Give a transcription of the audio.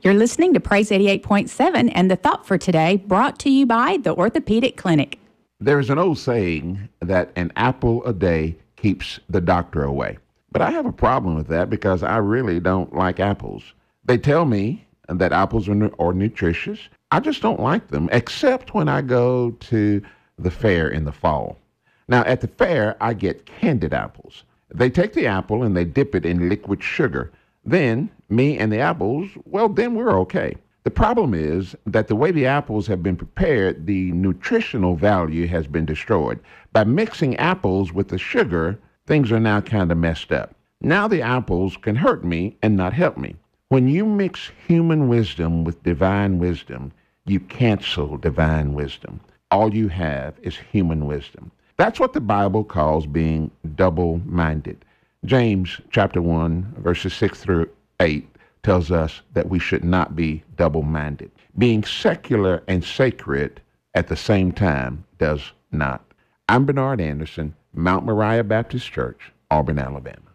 You're listening to Praise 88.7 and the thought for today brought to you by the Orthopedic Clinic. There is an old saying that an apple a day keeps the doctor away. But I have a problem with that because I really don't like apples. They tell me that apples are nutritious. I just don't like them, except when I go to the fair in the fall. Now, at the fair, I get candied apples. They take the apple and they dip it in liquid sugar. Then, me and the apples, well, then we're okay. The problem is that the way the apples have been prepared, the nutritional value has been destroyed. By mixing apples with the sugar, things are now kind of messed up. Now the apples can hurt me and not help me. When you mix human wisdom with divine wisdom, you cancel divine wisdom. All you have is human wisdom. That's what the Bible calls being double-minded. James chapter 1, verses 6 through 8 tells us that we should not be double-minded. Being secular and sacred at the same time does not. I'm Bernard Anderson, Mount Moriah Baptist Church, Auburn, Alabama.